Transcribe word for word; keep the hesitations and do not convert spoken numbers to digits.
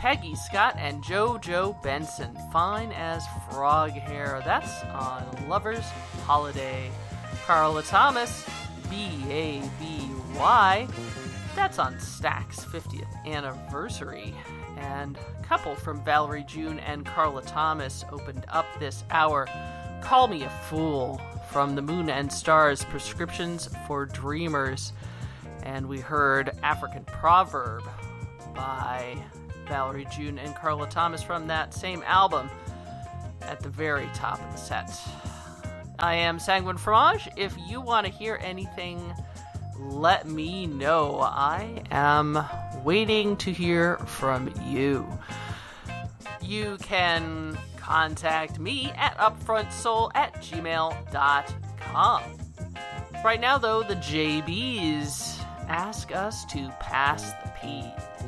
Peggy Scott and JoJo Benson, Fine as Frog Hair. That's on Lover's Holiday. Carla Thomas, B A B Y. That's on Stack's fiftieth Anniversary. And couple from Valerie June and Carla Thomas opened up this hour. Call Me a Fool from the Moon and Stars, Prescriptions for Dreamers. And we heard African Proverb by Valerie June and Carla Thomas from that same album at the very top of the set. I am Sanguine Fromage. If you want to hear anything, let me know. I am waiting to hear from you. You can contact me at upfrontsoul at gmail dot com. Right now, though, the J Bs ask us to pass the pee.